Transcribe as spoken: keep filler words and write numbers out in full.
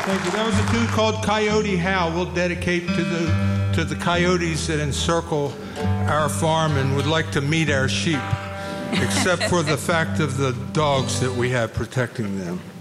Thank you. That was a tune called Coyote Howl. We'll dedicate to the to the coyotes that encircle our farm and would like to meet our sheep, except for the fact of the dogs that we have protecting them.